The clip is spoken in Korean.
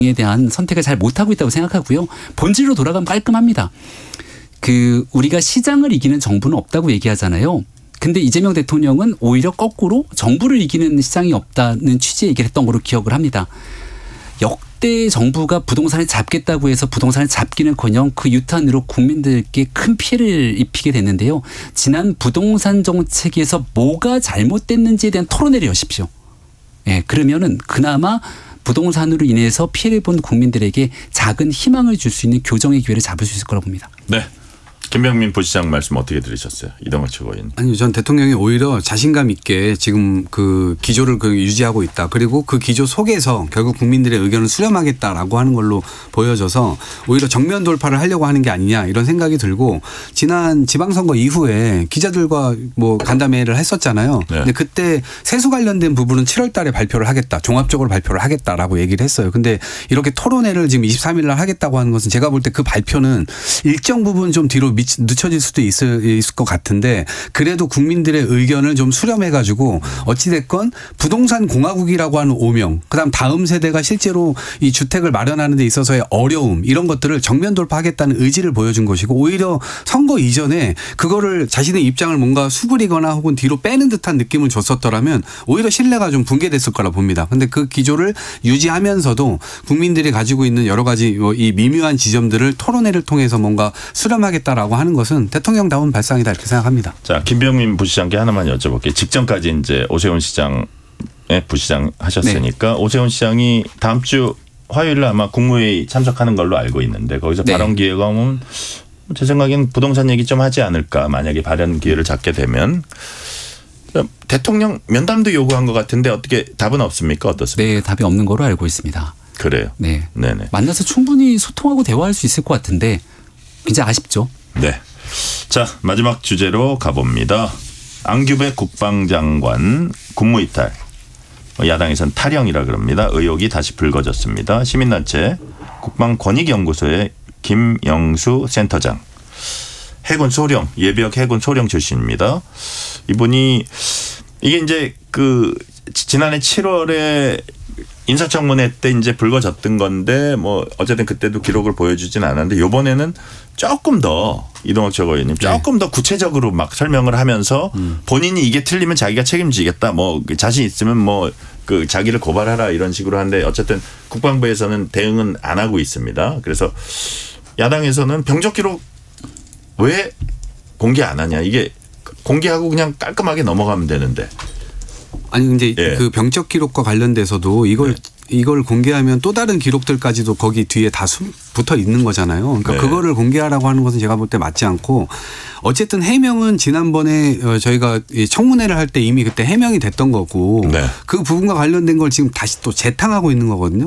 에 대한 선택을 잘 못하고 있다고 생각하고요. 본질로 돌아가면 깔끔합니다. 우리가 시장을 이기는 정부는 없다고 얘기하잖아요. 근데 이재명 대통령은 오히려 거꾸로 정부를 이기는 시장이 없다는 취지의 얘기를 했던 걸로 기억을 합니다. 역대 정부가 부동산을 잡겠다고 해서 부동산을 잡기는커녕 그 유탄으로 국민들께 큰 피해를 입히게 됐는데요. 지난 부동산 정책에서 뭐가 잘못됐는지에 대한 토론회를 여십시오. 예, 그러면은 그나마 부동산으로 인해서 피해를 본 국민들에게 작은 희망을 줄 수 있는 교정의 기회를 잡을 수 있을 거라고 봅니다. 네. 김병민 부시장 말씀 어떻게 들으셨어요? 이동학 최고위원. 아니요. 전 대통령이 오히려 자신감 있게 지금 그 기조를 유지하고 있다. 그리고 그 기조 속에서 결국 국민들의 의견을 수렴하겠다라고 하는 걸로 보여져서 오히려 정면 돌파를 하려고 하는 게 아니냐 이런 생각이 들고 지난 지방선거 이후에 기자들과 뭐 간담회를 했었잖아요. 네. 근데 그때 세수 관련된 부분은 7월 달에 발표를 하겠다. 종합적으로 발표를 하겠다라고 얘기를 했어요. 근데 이렇게 토론회를 지금 23일 날 하겠다고 하는 것은 제가 볼 때 그 발표는 일정 부분 좀 뒤로 늦춰질 수도 있을 것 같은데 그래도 국민들의 의견을 좀 수렴해 가지고 어찌됐건 부동산 공화국이라고 하는 오명 그다음 다음 세대가 실제로 이 주택을 마련하는 데 있어서의 어려움 이런 것들을 정면 돌파하겠다는 의지를 보여준 것이고 오히려 선거 이전에 그거를 자신의 입장을 뭔가 수그리거나 혹은 뒤로 빼는 듯한 느낌을 줬었더라면 오히려 신뢰가 좀 붕괴됐을 거라 봅니다. 그런데 그 기조를 유지하면서도 국민들이 가지고 있는 여러 가지 이 미묘한 지점들을 토론회를 통해서 뭔가 수렴하겠다라고 하는 것은 대통령다운 발상이다 이렇게 생각합니다. 자, 김병민 부시장께 하나만 여쭤볼게요. 직전까지 이제 오세훈 시장의 부시장 하셨으니까 네. 오세훈 시장이 다음 주 화요일 날 아마 국무회의 참석하는 걸로 알고 있는데 거기서 네. 발언 기회가 오면 제 생각엔 부동산 얘기 좀 하지 않을까. 만약에 발언 기회를 잡게 되면 대통령 면담도 요구한 것 같은데 어떻게 답은 없습니까? 어떻습니까? 네, 답이 없는 거로 알고 있습니다. 그래요? 네. 네네. 만나서 충분히 소통하고 대화할 수 있을 것 같은데 굉장히 아쉽죠. 네. 자, 마지막 주제로 가봅니다. 안규백 국방장관 국무이탈. 야당에서는 탈영이라 그럽니다. 의혹이 다시 불거졌습니다. 시민단체 국방권익연구소의 김영수 센터장. 해군 소령, 예비역 해군 소령 출신입니다. 이분이 이게 이제 지난해 7월에 인사청문회 때 이제 불거졌던 건데 뭐 어쨌든 그때도 기록을 보여주진 않았는데 이번에는 조금 더 이동학 최고위원님 조금 더 구체적으로 막 설명을 하면서 본인이 이게 틀리면 자기가 책임지겠다 뭐 자신 있으면 뭐 자기를 고발하라 이런 식으로 하는데 어쨌든 국방부에서는 대응은 안 하고 있습니다. 그래서 야당에서는 병적 기록 왜 공개 안 하냐 이게 공개하고 그냥 깔끔하게 넘어가면 되는데. 아니 근데 그 병적 기록과 관련돼서도 이걸 공개하면 또 다른 기록들까지도 거기 뒤에 다 붙어 있는 거잖아요. 그러니까 그거를 공개하라고 하는 것은 제가 볼 때 맞지 않고 어쨌든 해명은 지난번에 저희가 청문회를 할 때 이미 그때 해명이 됐던 거고 그 부분과 관련된 걸 지금 다시 또 재탕하고 있는 거거든요.